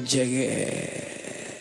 llegué.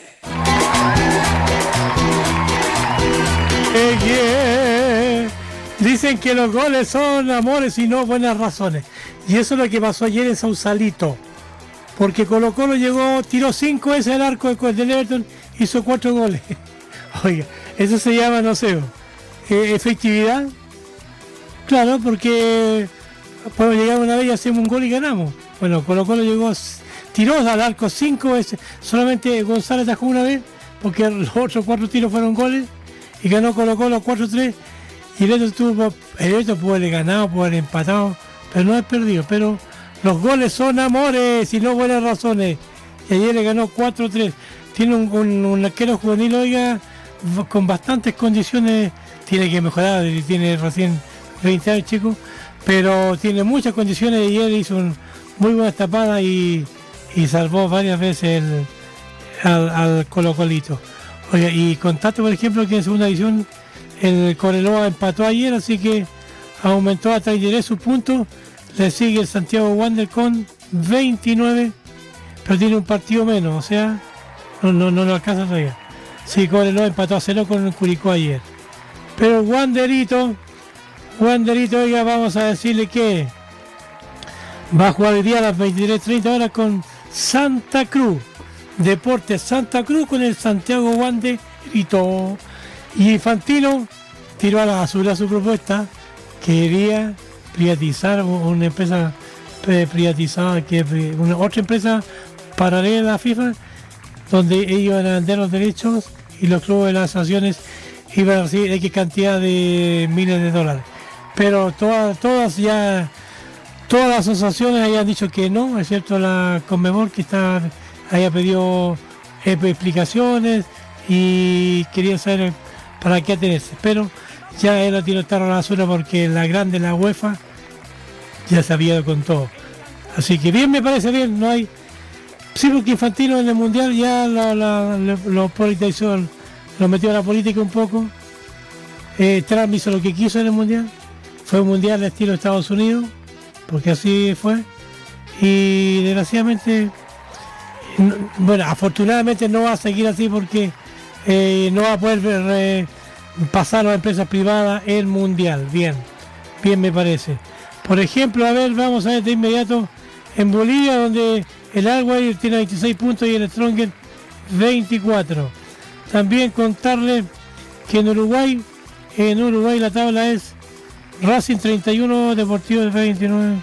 Dicen que los goles son amores y no buenas razones. Y eso es lo que pasó ayer en Sausalito. Porque Colo-Colo llegó, tiró 5 veces al arco del Everton, hizo 4 goles. Oiga, eso se llama, no sé, efectividad. Claro, porque podemos llegar una vez y hacemos un gol y ganamos. Bueno, Colo-Colo llegó, tiró al arco 5 veces. Solamente González atajó una vez, porque los otros 4 tiros fueron goles. Y ganó Colo-Colo 4-3. Y el Everton puede haber ganado, puede haber empatado, pero no ha perdido. Pero los goles son amores y no buenas razones. Y ayer le ganó 4-3. Tiene un arquero juvenil, oiga, con bastantes condiciones. Tiene que mejorar, tiene recién 20 años, chico, pero tiene muchas condiciones. Y ayer hizo muy buena tapada y salvó varias veces al Colo-Colito. Oiga, y Contacto, por ejemplo, que en segunda división el Cobreloa empató ayer, así que aumentó a 33 sus puntos. Le sigue el Santiago Wander con 29, pero tiene un partido menos, o sea, no lo alcanza todavía. Sí, Cobreloa empató a 0 con el Curicó ayer. Pero el Wanderito, oiga, vamos a decirle que va a jugar hoy día a las 23:30 horas con Santa Cruz. Deportes Santa Cruz con el Santiago Wanderito. Y Infantino tiró a la basura su propuesta. Quería privatizar una empresa privatizada, otra empresa paralela a la FIFA, donde ellos iban a vender los derechos y los clubes de las asociaciones iban a recibir X cantidad de miles de dólares. Pero todas las asociaciones hayan dicho que no, excepto la Conmebol, que haya pedido explicaciones y querían saber para qué atenerse, pero ya él lo tiró tarde a la basura porque la grande, la UEFA, ya se había ido con todo. Así que bien, me parece bien, no hay... Sí, porque Infantino en el Mundial ya lo politizó, lo metió a la política un poco. Trump hizo lo que quiso en el Mundial, fue un Mundial de estilo Estados Unidos, porque así fue, y desgraciadamente, bueno, afortunadamente no va a seguir así porque no va a poder pasar a las empresas privadas el Mundial. Bien me parece. Por ejemplo, a ver, vamos a ver de inmediato en Bolivia, donde el Alguair tiene 26 puntos y el Stronger 24. También contarle que en Uruguay la tabla es Racing 31, Deportivo 29.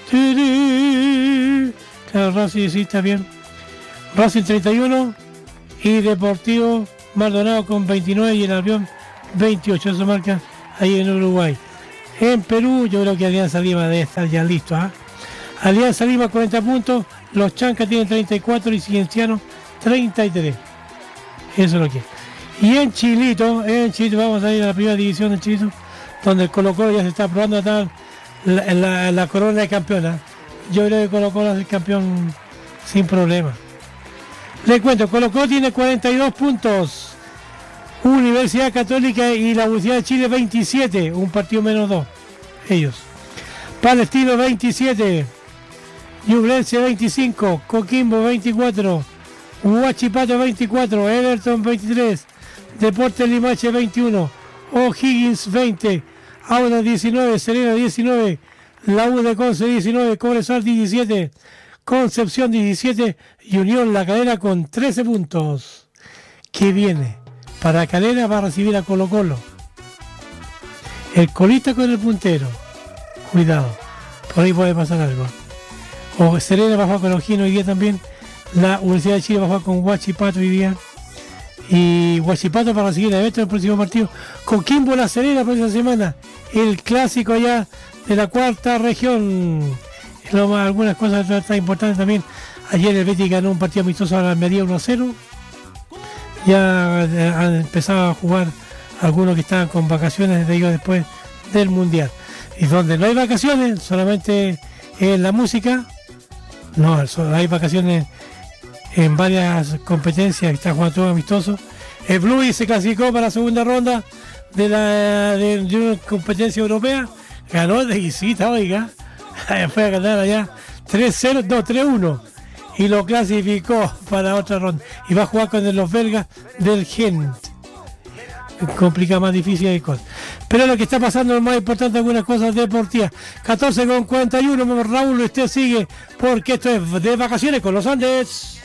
Claro, Racing sí está bien. Racing 31 y Deportivo Maldonado con 29 y el Avión 28, eso marca ahí en Uruguay. En Perú yo creo que Alianza Lima debe estar ya listo. Alianza Lima 40 puntos, los Chancas tienen 34 y Cienciano 33. Eso es lo que es. Y en Chilito vamos a ir a la primera división de Chilito, donde el Colo-Colo ya se está probando a dar la corona de campeona. Yo creo que Colo-Colo es el campeón sin problema. Les cuento, Colo-Colo tiene 42 puntos. Universidad Católica y la Universidad de Chile 27, un partido menos 2. Ellos. Palestino 27, Ñublense 25, Coquimbo 24, Huachipato 24, Everton 23, Deportes Limache 21, O'Higgins 20, Audax 19, Serena 19, la U de Conce 19, Cobresal 17, Concepción 17 y Unión La Calera con 13 puntos. ¿Qué viene? Para Calera va a recibir a Colo-Colo. El colista con el puntero. Cuidado, por ahí puede pasar algo. O Serena va a jugar con O'Higgins hoy día también. La Universidad de Chile va a jugar con Huachipato hoy día. Y Huachipato para recibir a Everton el próximo partido. Coquimbo La Serena la próxima semana. El clásico allá de la cuarta región. Algunas cosas tan importantes también. Ayer el Betis ganó un partido amistoso a la Almería 1-0. Ya han empezado a jugar algunos que estaban con vacaciones de ellos después del Mundial. Y donde no hay vacaciones, solamente en la música. No, hay vacaciones en varias competencias que están jugando todo amistoso. El Blues se clasificó para la segunda ronda de una competencia europea. Ganó de visita, oiga. Fue a ganar allá 3-0, no, 3-1. y lo clasificó para otra ronda. Y va a jugar con los belgas del Gent. Complica más difícil y cosas. Pero lo que está pasando es más importante, algunas cosas deportivas. 14:41, Raúl, usted sigue porque esto es de vacaciones con los Andes.